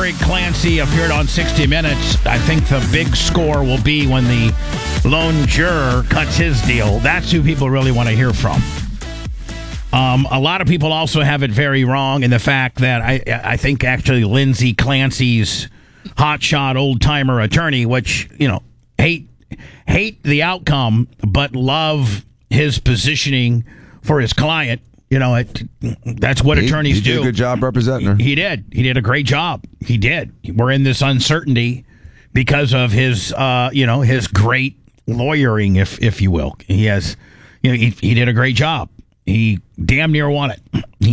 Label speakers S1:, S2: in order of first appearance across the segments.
S1: Eric Clancy appeared on 60 Minutes. I think the big score will be when the lone juror cuts his deal. That's who people really want to hear from. A lot of people also have it very wrong in the fact that I think actually Lindsay Clancy's hotshot old-timer attorney, which, hate the outcome, but love his positioning for his client. That's what attorneys do.
S2: He did a good job representing her.
S1: He did. He did a great job. He did. We're in this uncertainty because of his, his great lawyering, if you will. He has, he did a great job. He damn near won it.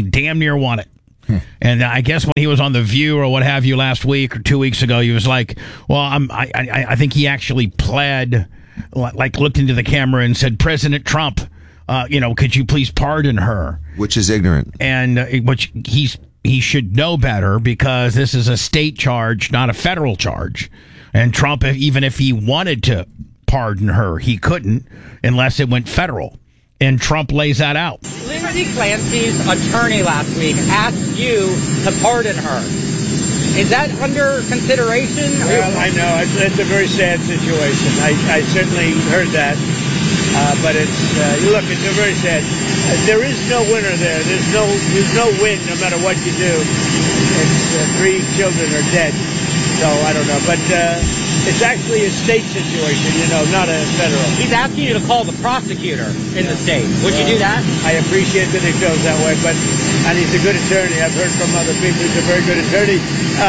S1: And I guess when he was on The View or what have you last week or 2 weeks ago, he was like, well, I think he actually pled, like looked into the camera and said, President Trump, could you please pardon her?
S2: Which is ignorant.
S1: And which he should know better because this is a state charge, not a federal charge. And Trump, even if he wanted to pardon her, he couldn't unless it went federal. And Trump lays that out.
S3: Lindsay Clancy's attorney last week asked you to pardon her. Is that under consideration?
S4: Well, I know. It's a very sad situation. I certainly heard that. But it's a very sad. There is no winner there. There's no win no matter what you do. It's 3 children are dead. So I don't know. But it's actually a state situation, not a federal.
S3: He's asking you to call the prosecutor in the state. Would you do that?
S4: I appreciate that he feels that way, and he's a good attorney. I've heard from other people he's a very good attorney.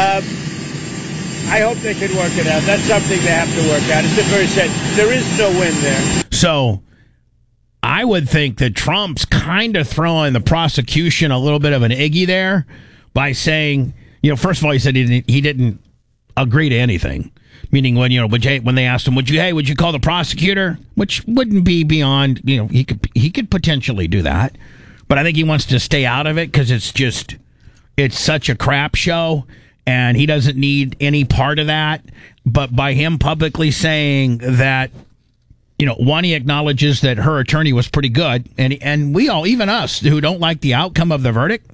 S4: I hope they can work it out. That's something they have to work out. It's a very sad. There is no win there.
S1: So I would think that Trump's kind of throwing the prosecution a little bit of an Iggy there by saying, first of all, he said he didn't agree to anything. Meaning when they asked him, would you call the prosecutor? Which wouldn't be beyond, he could potentially do that. But I think he wants to stay out of it because it's such a crap show and he doesn't need any part of that. But by him publicly saying that, one, he acknowledges that her attorney was pretty good. And we all, even us who don't like the outcome of the verdict,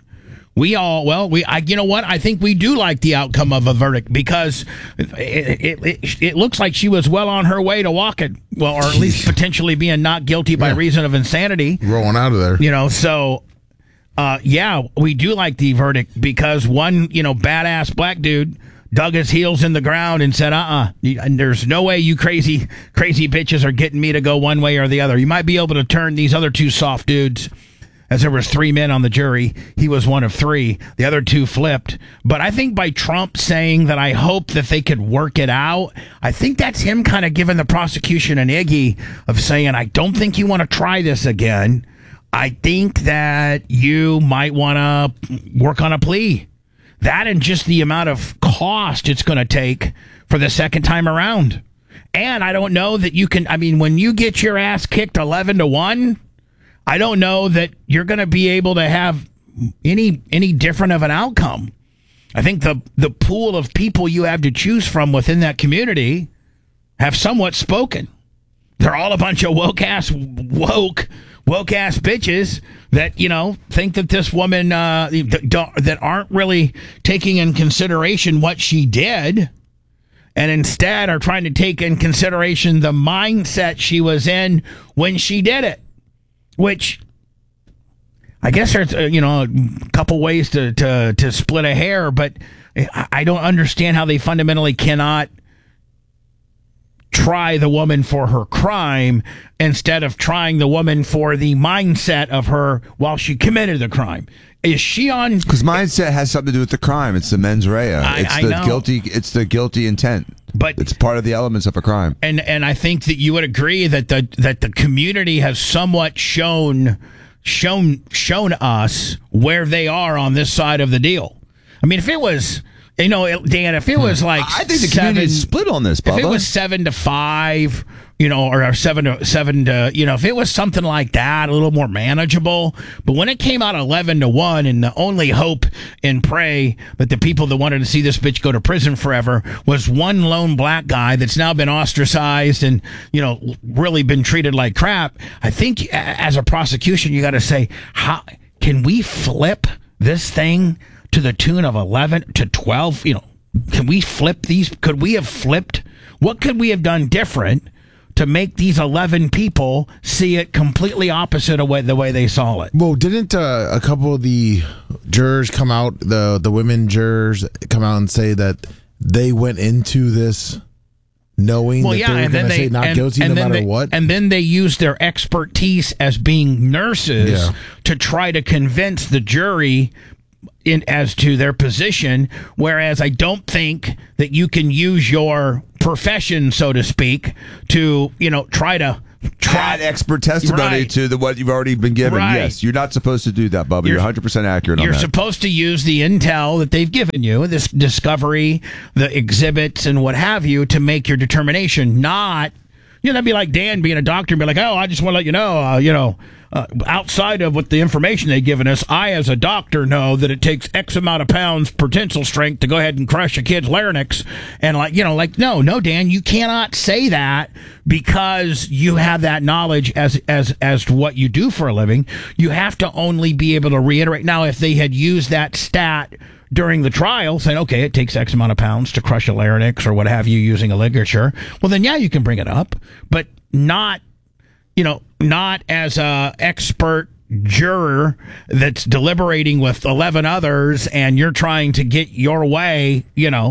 S1: I think we do like the outcome of a verdict because it looks like she was well on her way to walking, or at least potentially being not guilty by reason of insanity.
S5: Rolling out of there.
S1: So, we do like the verdict because one, badass black dude dug his heels in the ground and said, and there's no way you crazy bitches are getting me to go one way or the other. You might be able to turn these other 2 soft dudes. As there was 3 men on the jury, he was one of 3. The other 2 flipped. But I think by Trump saying that I hope that they could work it out, I think that's him kind of giving the prosecution an Iggy of saying, I don't think you want to try this again. I think that you might want to work on a plea. That and just the amount of cost it's going to take for the second time around. And I don't know that you can, when you get your ass kicked 11-1, I don't know that you're going to be able to have any different of an outcome. I think the pool of people you have to choose from within that community have somewhat spoken. They're all a bunch of woke ass bitches that think that this woman that aren't really taking in consideration what she did, and instead are trying to take in consideration the mindset she was in when she did it. Which I guess there's a couple ways to split a hair, but I don't understand how they fundamentally cannot try the woman for her crime instead of trying the woman for the mindset of her while she committed the crime. Is she on? Because
S2: mindset has something to do with the crime. It's the mens rea. It's the guilty intent.
S1: But
S2: it's part of the elements of a crime.
S1: And I think that you would agree that the community has somewhat shown us where they are on this side of the deal. If it was, Dan, if it was like
S2: I think the community is split on this, Bubba.
S1: If it was 7-5, or 7 to, if it was something like that, a little more manageable. But when it came out 11-1, and the only hope and pray that the people that wanted to see this bitch go to prison forever was one lone black guy that's now been ostracized and, really been treated like crap. I think as a prosecution, you got to say, how can we flip this thing to the tune of 11 to 12, can we flip these? Could we have flipped? What could we have done different to make these 11 people see it completely opposite of the way they saw it?
S5: Well, didn't a couple of the jurors come out, the women jurors come out and say that they went into this knowing that they were going to say not guilty no matter what?
S1: And then they used their expertise as being nurses to try to convince the jury as to their position, whereas I don't think that you can use your profession, so to speak, to try
S2: add expert testimony to what you've already been given.
S1: Right.
S2: Yes, you're not supposed to do that, Bubba. You're 100% accurate on that.
S1: You're supposed to use the intel that they've given you, this discovery, the exhibits, and what have you, to make your determination. Not, that'd be like Dan being a doctor and be like, oh, I just want to let you know, outside of what the information they've given us, I, as a doctor, know that it takes X amount of pounds per tensile strength to go ahead and crush a kid's larynx. And no, Dan, you cannot say that because you have that knowledge as to what you do for a living. You have to only be able to reiterate. Now, if they had used that stat during the trial, saying, okay, it takes X amount of pounds to crush a larynx or what have you using a ligature, well, then, yeah, you can bring it up, but not as a expert juror that's deliberating with 11 others and you're trying to get your way,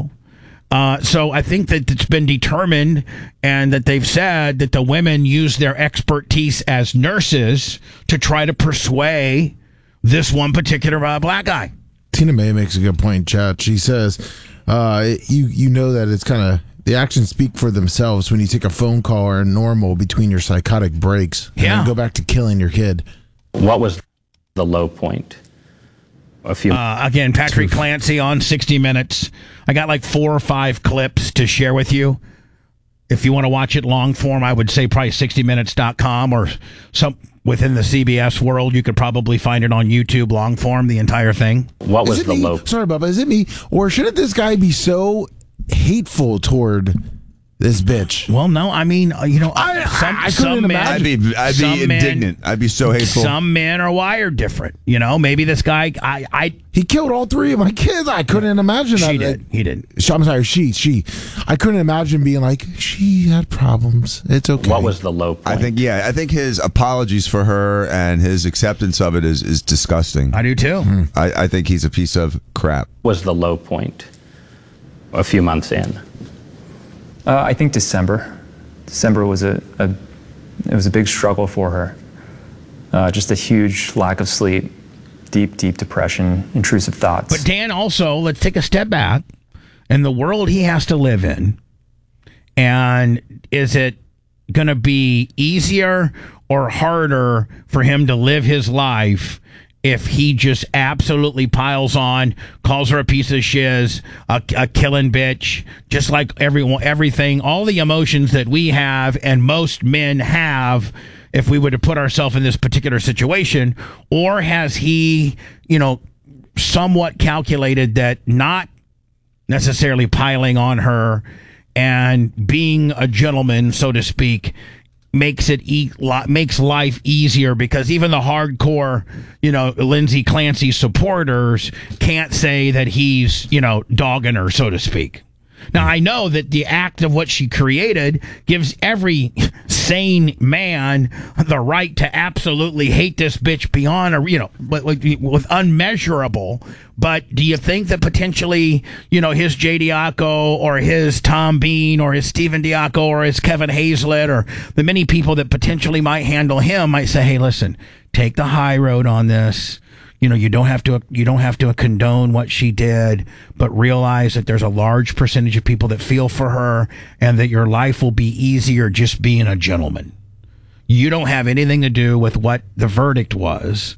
S1: So I think that it's been determined and that they've said that the women use their expertise as nurses to try to persuade this one particular black guy.
S5: Tina May makes a good point, Chad. She says, you know that it's kind of, the actions speak for themselves when you take a phone call or normal between your psychotic breaks and then go back to killing your kid.
S6: What was the low point?
S1: Again, Patrick Clancy on 60 Minutes. I got like 4 or 5 clips to share with you. If you want to watch it long form, I would say probably 60minutes.com or some within the CBS world. You could probably find it on YouTube long form, the entire thing.
S6: What was the low?
S5: Sorry, Bubba, is it me? Or shouldn't this guy be so hateful toward this bitch?
S1: Well, no, I mean,
S5: I couldn't imagine.
S2: I'd be indignant. I'd be so hateful.
S1: Some men are wired different. Maybe this guy,
S5: he killed all 3 of my kids. I couldn't imagine that.
S1: He did.
S5: I'm sorry, she. I couldn't imagine being like, she had problems. It's okay.
S6: What was the low point?
S2: I think his apologies for her and his acceptance of it is disgusting.
S1: I do too.
S2: I think he's a piece of crap.
S6: Was the low point a few months in?
S7: I think December. December was it was a big struggle for her. Just a huge lack of sleep, deep depression, intrusive thoughts.
S1: But Dan, also, let's take a step back. In the world he has to live in, and is it going to be easier or harder for him to live his life if he just absolutely piles on, calls her a piece of shiz, a killing bitch, just like everything, all the emotions that we have and most men have if we were to put ourselves in this particular situation? Or has he, somewhat calculated that not necessarily piling on her and being a gentleman, so to speak, makes life easier, because even the hardcore, Lindsay Clancy supporters can't say that he's, dogging her, so to speak. Now, I know that the act of what she created gives every sane man the right to absolutely hate this bitch beyond, with unmeasurable. But do you think that potentially, his Jay Diaco or his Tom Bean or his Steven Diaco or his Kevin Hazlett or the many people that potentially might handle him might say, hey, listen, take the high road on this. You don't have to condone what she did, but realize that there's a large percentage of people that feel for her and that your life will be easier just being a gentleman. You don't have anything to do with what the verdict was.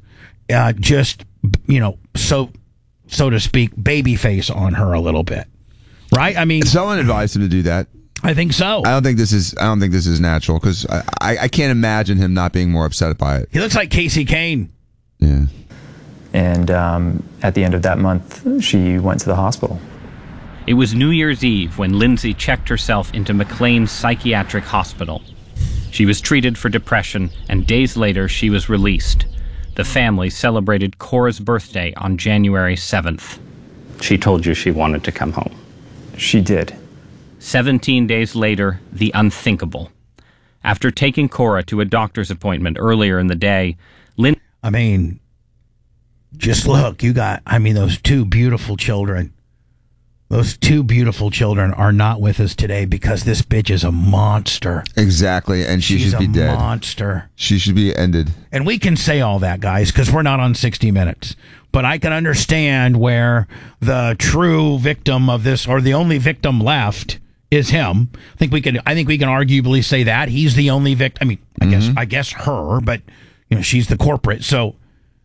S1: So to speak, babyface on her a little bit. Right? I mean,
S2: someone advised him to do that.
S1: I think so.
S2: I don't think this is natural, because I can't imagine him not being more upset by it.
S1: He looks like Casey Kane.
S2: Yeah.
S7: And at the end of that month, she went to the hospital.
S8: It was New Year's Eve when Lindsay checked herself into McLean Psychiatric Hospital. She was treated for depression, and days later she was released. The family celebrated Cora's birthday on January 7th.
S6: She told you she wanted to come home.
S7: She did.
S8: 17 days later, the unthinkable. After taking Cora to a doctor's appointment earlier in the day,
S1: I mean, just look, you got, I mean, those two beautiful children. Those two beautiful children are not with us today because this bitch is a monster.
S2: Exactly, and she should be dead.
S1: She's a monster.
S2: She should be ended.
S1: And we can say all that, guys, because we're not on 60 Minutes. But I can understand where the true victim of this, or the only victim left, is him. I think we can arguably say that he's the only victim. I mean, I guess her, but you know, she's the corporate. So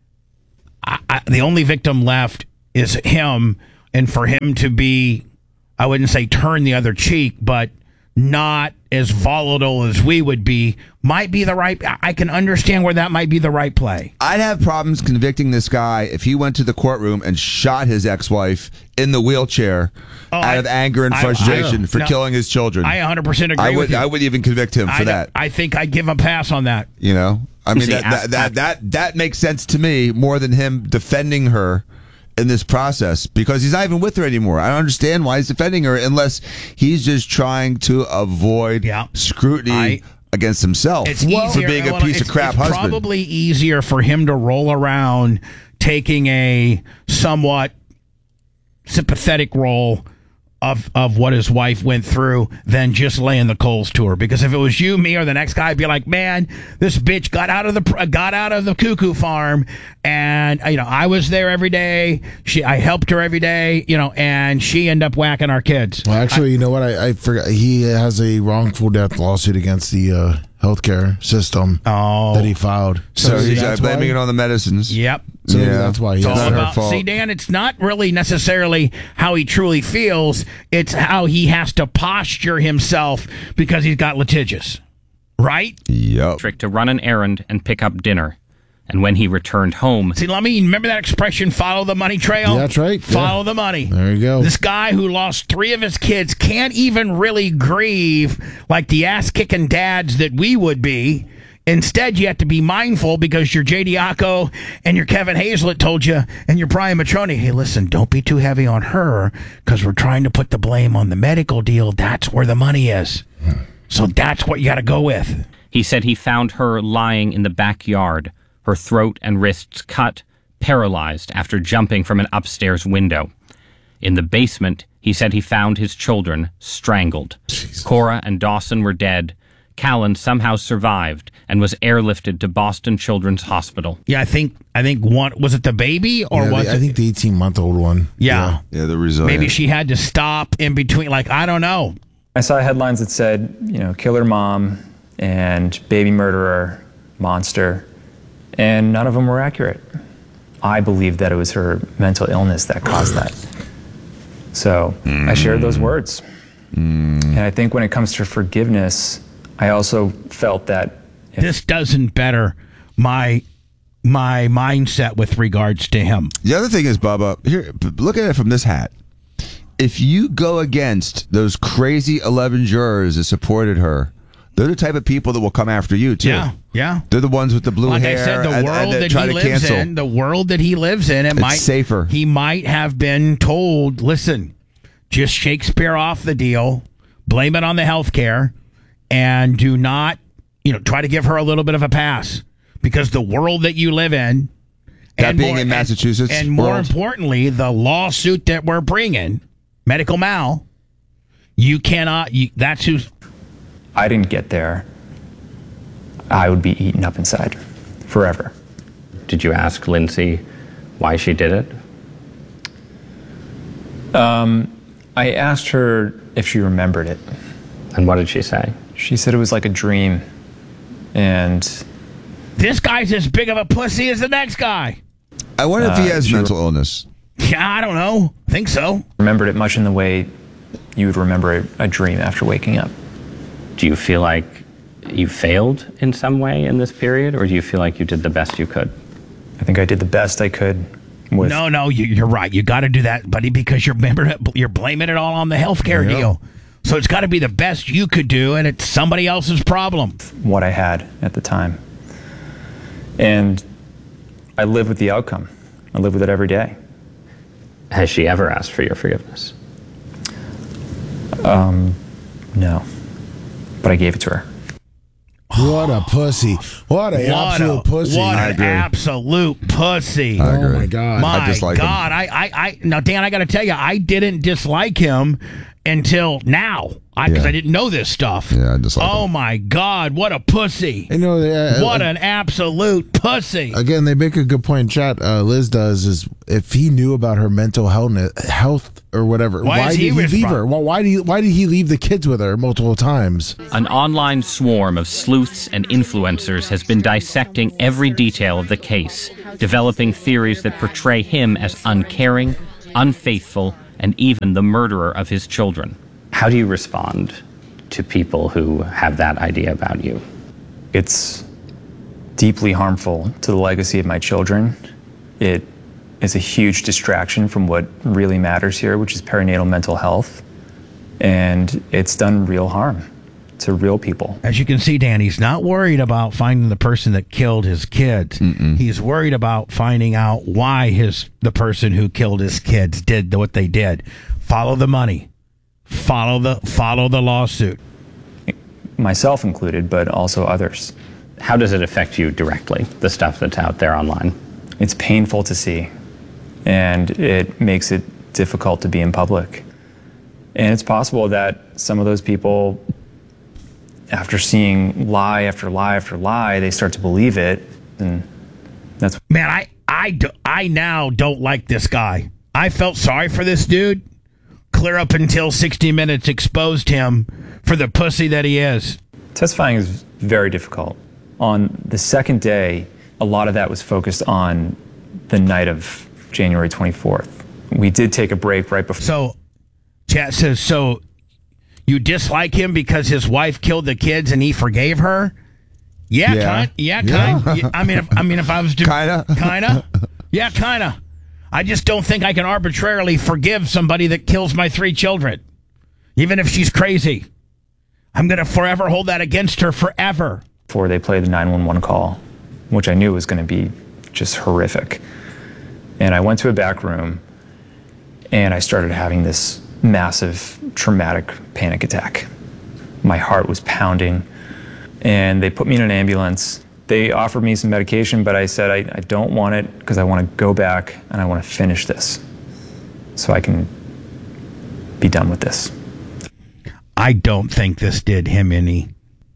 S1: the only victim left is him. And for him to be, I wouldn't say turn the other cheek, but not as volatile as we would be, might be the right. I can understand where that might be the right play.
S2: I'd have problems convicting this guy if he went to the courtroom and shot his ex-wife in the wheelchair out of anger and frustration for killing his children.
S1: I 100% agree with you.
S2: I wouldn't even convict him for that.
S1: I think I'd give him a pass on that.
S2: You know, I mean, that makes sense to me more than him defending her in this process, because he's not even with her anymore. I don't understand why he's defending her unless he's just trying to avoid scrutiny against himself for being a piece of crap husband. It's
S1: probably easier for him to roll around taking a somewhat sympathetic role of what his wife went through than just laying the coals to her. Because if it was you, me, or the next guy, I'd be like, man, this bitch got out of the cuckoo farm, and you know, I was there every day. I helped her every day, you know, and she ended up whacking our kids.
S5: Well, actually, you know what? I forgot. He has a wrongful death lawsuit against the healthcare system that he filed.
S2: So he's blaming it on the medicines.
S1: Yep.
S5: So that's why he's
S1: not her fault. See, Dan, it's not really necessarily how he truly feels. It's how he has to posture himself because he's got litigious. Right?
S2: Yep.
S8: To run an errand and pick up dinner. And when he returned home...
S1: See, let me remember that expression, follow the money trail?
S5: Yeah, that's right.
S1: Follow the money.
S5: There you go.
S1: This guy who lost 3 of his kids can't even really grieve like the ass-kicking dads that we would be. Instead, you have to be mindful because your J. Diaco and your Kevin Hazlett told you, and your Brian Matroni, hey, listen, don't be too heavy on her because we're trying to put the blame on the medical deal. That's where the money is. So that's what you got to go with.
S8: He said he found her lying in the backyard, her throat and wrists cut, paralyzed after jumping from an upstairs window. In the basement, he said he found his children strangled. Jesus. Cora and Dawson were dead. Callan somehow survived and was airlifted to Boston Children's Hospital.
S1: Yeah, I think one was it the baby or was it?
S5: I think the 18-month-old one.
S1: Yeah,
S2: the resilient.
S1: Maybe she had to stop in between. Like, I don't know.
S7: I saw headlines that said, you know, killer mom and baby murderer, monster, and none of them were accurate. I believe that it was her mental illness that caused that. So I shared those words. And I think when it comes to forgiveness, I also felt that
S1: this doesn't better my mindset with regards to him.
S2: The other thing is, Bubba, here, look at it from this hat. If you go against those crazy 11 jurors that supported her, they're the type of people that will come after you too.
S1: Yeah.
S2: They're the ones with the blue hair.
S1: Like I said, the world that he lives in, the world that he lives in,
S2: it's safer.
S1: He might have been told, listen, just Shakespeare off the deal, blame it on the health care, and do not, try to give her a little bit of a pass because the world that you live in,
S2: that being in Massachusetts,
S1: and more importantly, the lawsuit that we're bringing, medical mal, you cannot. That's who.
S7: I didn't get there. I would be eaten up inside forever.
S6: Did you ask Lindsay why she did it?
S7: I asked her if she remembered it.
S6: And what did she say?
S7: She said it was like a dream. And
S1: this guy's as big of a pussy as the next guy.
S2: I wonder if he has mental illness.
S1: Yeah, I don't know. I think so.
S7: Remembered it much in the way you would remember a dream after waking up.
S6: Do you feel like you failed in some way in this period, or do you feel like you did the best you could?
S7: I think I did the best I could.
S1: No, you're right. You got to do that, buddy, because you're blaming it all on the healthcare deal. So it's got to be the best you could do, and it's somebody else's problem.
S7: What I had at the time. And I live with the outcome. I live with it every day.
S6: Has she ever asked for your forgiveness?
S7: No. But I gave it to her.
S5: What a pussy. What an absolute pussy.
S1: What an absolute pussy.
S2: I agree.
S5: Oh, my God.
S1: My
S2: I dislike
S1: God. Now, Dan, I got to tell you, I didn't dislike him until now. Because I didn't know this stuff.
S2: Yeah, I dislike him.
S1: my God. What a pussy.
S5: You know,
S1: What an absolute pussy.
S5: Again, they make a good point in chat. Liz does is if he knew about her mental health or whatever, why did he leave her? Well, why did he leave the kids with her multiple times?
S8: An online swarm of sleuths and influencers has been dissecting every detail of the case, developing theories that portray him as uncaring, unfaithful, and even the murderer of his children.
S6: How do you respond to people who have that idea about you?
S7: It's deeply harmful to the legacy of my children. It is a huge distraction from what really matters here, which is perinatal mental health. And it's done real harm to real people.
S1: As you can see, Dan, he's not worried about finding the person that killed his kids. He's worried about finding out why the person who killed his kids did what they did. Follow the money. Follow the lawsuit.
S7: Myself included, but also others.
S6: How does it affect you directly, the stuff that's out there online?
S7: It's painful to see, and it makes it difficult to be in public. And it's possible that some of those people, after seeing lie after lie after lie, they start to believe it, and that's...
S1: Man, I now don't like this guy. I felt sorry for this dude. Clear up until 60 Minutes exposed him for the pussy that he is.
S7: Testifying is very difficult. On the second day, a lot of that was focused on the night of January 24th. We did take a break right before.
S1: So, chat says, so you dislike him because his wife killed the kids and he forgave her? Kind. I mean, if I was to... Kinda? Yeah, kinda. I just don't think I can arbitrarily forgive somebody that kills my 3 children, even if she's crazy. I'm going to forever hold that against her forever.
S7: Before they played the 911 call, which I knew was going to be just horrific. And I went to a back room, and I started having this massive traumatic panic attack. My heart was pounding, and they put me in an ambulance. They offered me some medication, but I said I don't want it because I want to go back and I want to finish this so I can be done with this.
S1: I don't think this did him any.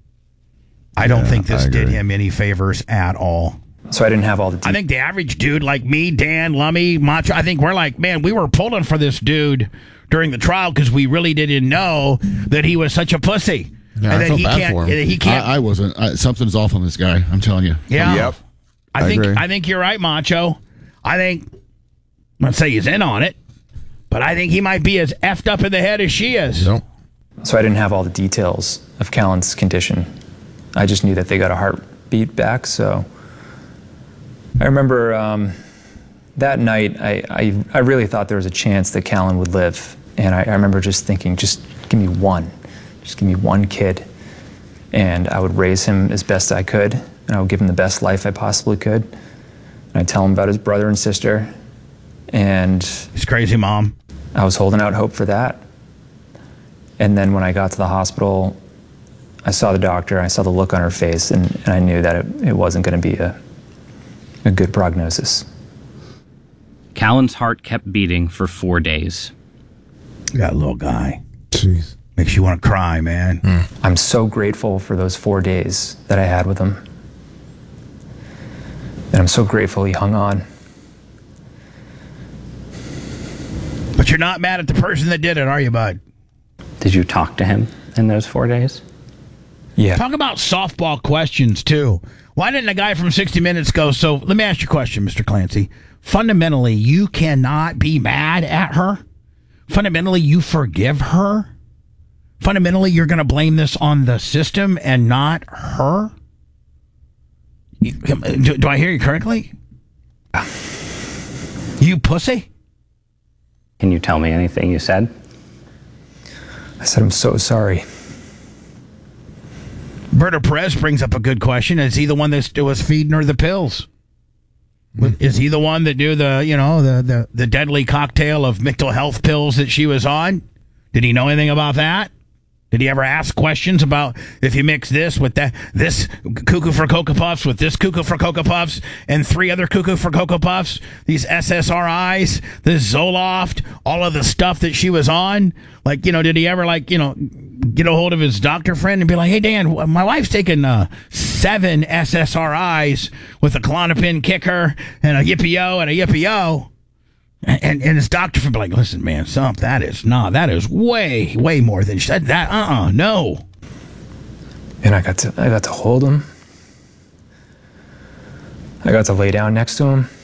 S1: I don't think this did him any favors at all.
S7: So I didn't have all the...
S1: I think the average dude like me, Dan, Lummy, Macho, I think we're like, man, we were pulling for this dude during the trial because we really didn't know that he was such a pussy.
S9: Yeah,
S1: and
S9: I felt bad for him.
S1: He can't.
S9: I wasn't. Something's off on this guy. I'm telling you.
S1: Yeah.
S2: Yep.
S1: I think you're right, Macho. I think, I'm not say he's in on it, but I think he might be as effed up in the head as she is.
S9: Nope.
S7: So I didn't have all the details of Callan's condition. I just knew that they got a heartbeat back. So I remember that night, I really thought there was a chance that Callan would live. And I remember just thinking, just give me one. Just give me one kid, and I would raise him as best I could, and I would give him the best life I possibly could. And I'd tell him about his brother and sister, and...
S1: his crazy mom.
S7: I was holding out hope for that. And then when I got to the hospital, I saw the doctor, I saw the look on her face, and I knew that it wasn't going to be a good prognosis.
S8: Callan's heart kept beating for 4 days.
S1: That little guy.
S5: Jeez.
S1: Makes you want to cry, man.
S7: I'm so grateful for those 4 days that I had with him. And I'm so grateful he hung on.
S1: But you're not mad at the person that did it, are you, bud?
S6: Did you talk to him in those 4 days?
S7: Yeah.
S1: Talk about softball questions, too. Why didn't a guy from 60 Minutes go, so let me ask you a question, Mr. Clancy. Fundamentally, you cannot be mad at her? Fundamentally, you forgive her? Fundamentally, you're going to blame this on the system and not her? Do I hear you correctly? You pussy?
S6: Can you tell me anything you said?
S7: I said, I'm so sorry.
S1: Berta Perez brings up a good question. Is he the one that was feeding her the pills? Is he the one that knew the deadly cocktail of mental health pills that she was on? Did he know anything about that? Did he ever ask questions about if you mix this with that, this Cuckoo for Cocoa Puffs with this Cuckoo for Cocoa Puffs and 3 other Cuckoo for Cocoa Puffs, these SSRIs, this Zoloft, all of the stuff that she was on? Like, did he ever, get a hold of his doctor friend and be like, hey, Dan, my wife's taking 7 SSRIs with a Klonopin kicker and a Yippee-O and a Yippee-O. And his doctor would be like, listen, man, that is way, way more than that. No.
S7: And I got to hold him. I got to lay down next to him.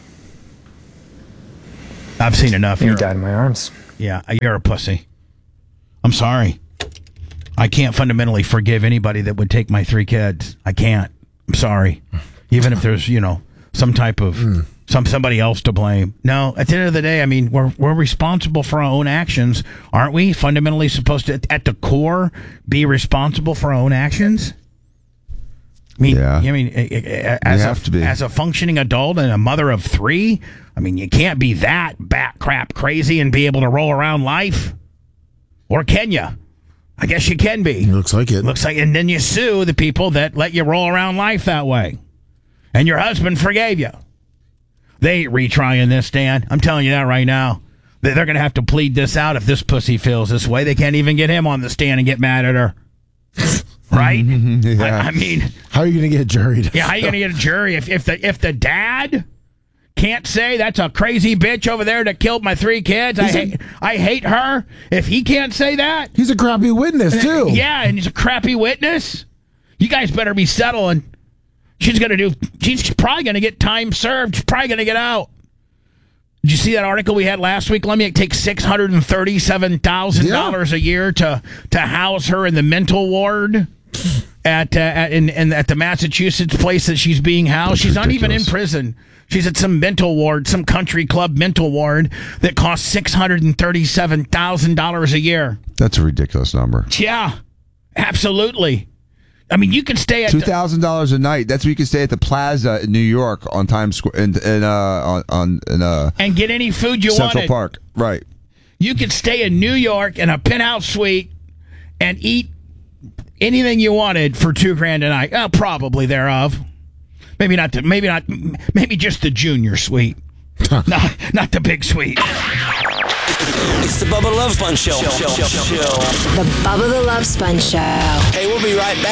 S1: I've seen enough.
S7: He died in my arms.
S1: Yeah, you're a pussy. I'm sorry. I can't fundamentally forgive anybody that would take my 3 kids. I can't. I'm sorry. Even if there's, some type of... somebody else to blame. No, at the end of the day, I mean, we're responsible for our own actions, aren't we? Fundamentally supposed to, at the core, be responsible for our own actions. I mean, as a functioning adult and a mother of 3, I mean, you can't be that bat crap crazy and be able to roll around life, or can you? I guess you can be.
S5: Looks like it.
S1: And then you sue the people that let you roll around life that way, and your husband forgave you. They ain't retrying this, Dan. I'm telling you that right now. They're going to have to plead this out if this pussy feels this way. They can't even get him on the stand and get mad at her. Right?
S2: Yeah.
S1: I mean...
S5: How are you going to get a jury?
S1: Yeah, how are you going to get a jury? If the dad can't say that's a crazy bitch over there that killed my 3 kids, I hate her. If he can't say that...
S5: He's a crappy witness, too.
S1: Yeah, and he's a crappy witness. You guys better be settling. She's probably going to get time served. She's probably going to get out. Did you see that article we had last week? Let me take $637,000 a year to house her in the mental ward at the Massachusetts place that she's being housed. She's not even in prison. She's at some mental ward, some country club mental ward that costs $637,000 a year.
S2: That's a ridiculous number.
S1: Yeah, absolutely. I mean, you can stay at
S2: $2,000 a night. That's where you can stay at the Plaza in New York on Times Square and
S1: get any food you wanted.
S2: Central Park, right?
S1: You could stay in New York in a penthouse suite and eat anything you wanted for $2,000 a night. Probably thereof. Maybe just the junior suite. not the big suite.
S10: It's the Bubba Love Sponge Show.
S11: The Bubba the Love Sponge Show.
S10: Hey, we'll be right back.